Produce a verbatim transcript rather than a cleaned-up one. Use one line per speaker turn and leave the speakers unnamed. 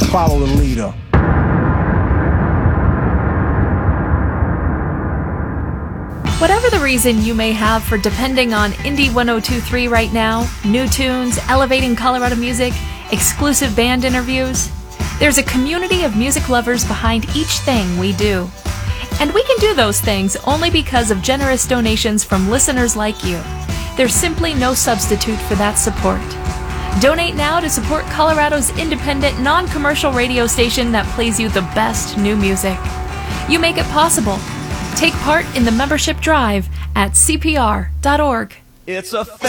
follow the leader.
Whatever the reason you may have for depending on Indie one oh two point three right now, new tunes, elevating Colorado music, exclusive band interviews, there's a community of music lovers behind each thing we do. And we can do those things only because of generous donations from listeners like you. There's simply no substitute for that support. Donate now to support Colorado's independent, non-commercial radio station that plays you the best new music. You make it possible. Take part in the membership drive at C P R dot org.
It's a